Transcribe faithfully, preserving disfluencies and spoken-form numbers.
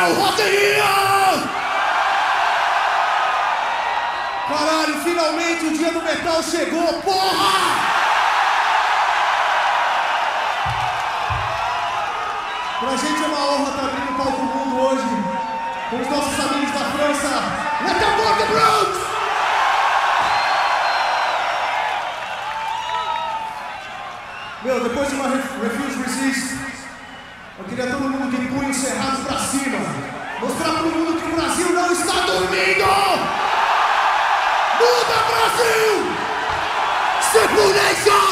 é o Roteirinho! Caralho, finalmente o dia do metal chegou, porra! Pra gente é uma honra estar abrindo o palco do mundo hoje com os nossos amigos da França. Let the Water Brutes! Meu, depois de uma Refuse Resist, eu queria todo mundo de punhos cerrados pra cima. Mostrar pro mundo que o Brasil não está dormindo! Muda, Brasil! Circulation!